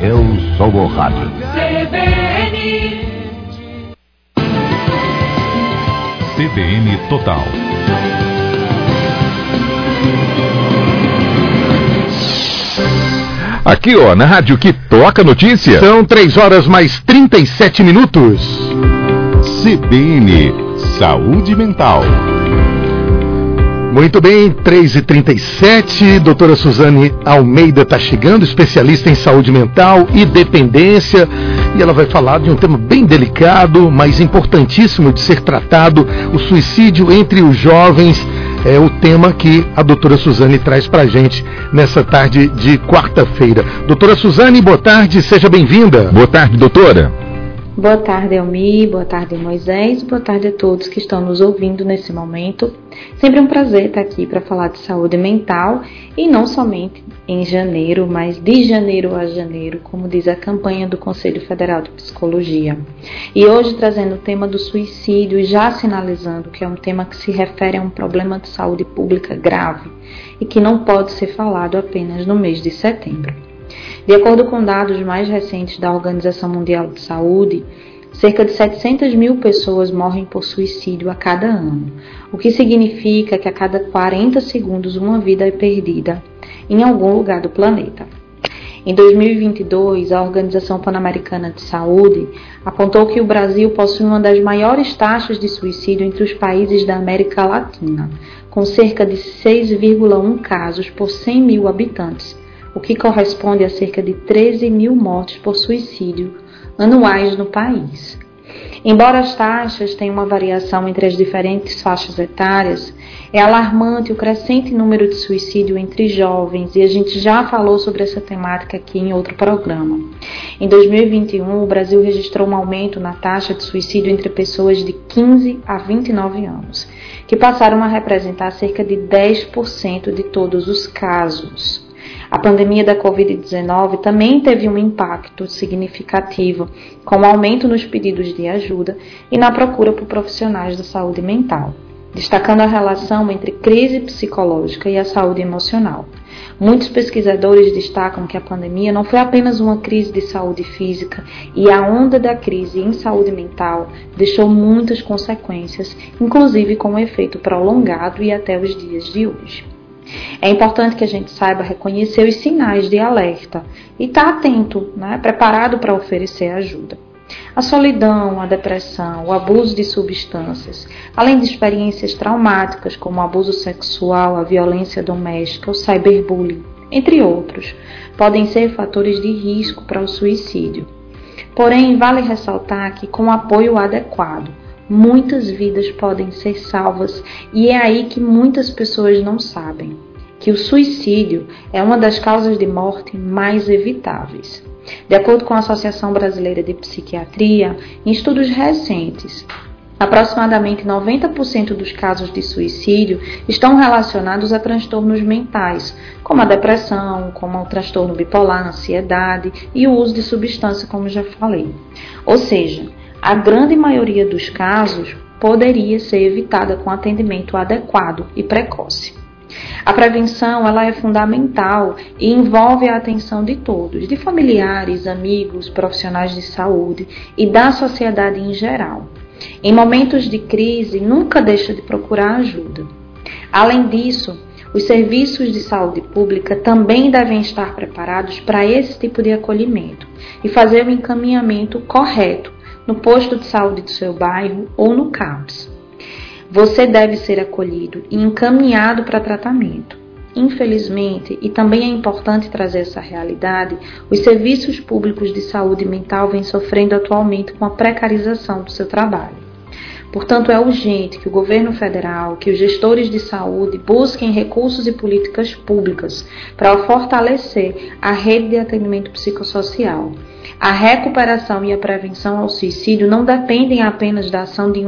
Eu sou o rádio. CBN Total. Aqui, ó, na rádio que toca notícia. São 3h37. CBN Saúde Mental. Muito bem, 3h37, doutora Suzane Almeida está chegando, especialista em saúde mental e dependência, e ela vai falar de um tema bem delicado, mas importantíssimo de ser tratado, o suicídio entre os jovens. É o tema que a doutora Suzane traz para a gente nessa tarde de quarta-feira. Doutora Suzane, boa tarde, seja bem-vinda. Boa tarde, doutora. Boa tarde, Elmi, boa tarde, Moisés, boa tarde a todos que estão nos ouvindo nesse momento. Sempre um prazer estar aqui para falar de saúde mental e não somente em janeiro, mas de janeiro a janeiro, como diz a campanha do Conselho Federal de Psicologia. E hoje trazendo o tema do suicídio e já sinalizando que é um tema que se refere a um problema de saúde pública grave e que não pode ser falado apenas no mês de setembro. De acordo com dados mais recentes da Organização Mundial de Saúde, cerca de 700 mil pessoas morrem por suicídio a cada ano, o que significa que a cada 40 segundos uma vida é perdida em algum lugar do planeta. Em 2022, a Organização Pan-Americana de Saúde apontou que o Brasil possui uma das maiores taxas de suicídio entre os países da América Latina, com cerca de 6,1 casos por 100 mil habitantes, o que corresponde a cerca de 13 mil mortes por suicídio anuais no país. Embora as taxas tenham uma variação entre as diferentes faixas etárias, é alarmante o crescente número de suicídio entre jovens, e a gente já falou sobre essa temática aqui em outro programa. Em 2021, o Brasil registrou um aumento na taxa de suicídio entre pessoas de 15 a 29 anos, que passaram a representar cerca de 10% de todos os casos. A pandemia da Covid-19 também teve um impacto significativo, com o aumento nos pedidos de ajuda e na procura por profissionais da saúde mental, destacando a relação entre crise psicológica e a saúde emocional. Muitos pesquisadores destacam que a pandemia não foi apenas uma crise de saúde física, e a onda da crise em saúde mental deixou muitas consequências, inclusive com um efeito prolongado e até os dias de hoje. É importante que a gente saiba reconhecer os sinais de alerta e estar atento, preparado para oferecer ajuda. A solidão, a depressão, o abuso de substâncias, além de experiências traumáticas como o abuso sexual, a violência doméstica, o cyberbullying, entre outros, podem ser fatores de risco para o suicídio. Porém, vale ressaltar que com apoio adequado, muitas vidas podem ser salvas, e é aí que muitas pessoas não sabem que o suicídio é uma das causas de morte mais evitáveis. De acordo com a Associação Brasileira de Psiquiatria, em estudos recentes, aproximadamente 90% dos casos de suicídio estão relacionados a transtornos mentais, como a depressão, como o transtorno bipolar, a ansiedade e o uso de substância, como já falei. Ou seja, a grande maioria dos casos poderia ser evitada com atendimento adequado e precoce. A prevenção ela é fundamental e envolve a atenção de todos, de familiares, amigos, profissionais de saúde e da sociedade em geral. Em momentos de crise, nunca deixa de procurar ajuda. Além disso, os serviços de saúde pública também devem estar preparados para esse tipo de acolhimento e fazer o encaminhamento correto no posto de saúde do seu bairro ou no CAPS. Você deve ser acolhido e encaminhado para tratamento. Infelizmente, e também é importante trazer essa realidade, os serviços públicos de saúde mental vêm sofrendo atualmente com a precarização do seu trabalho. Portanto, é urgente que o governo federal, que os gestores de saúde busquem recursos e políticas públicas para fortalecer a rede de atendimento psicossocial. A recuperação e a prevenção ao suicídio não dependem apenas da ação de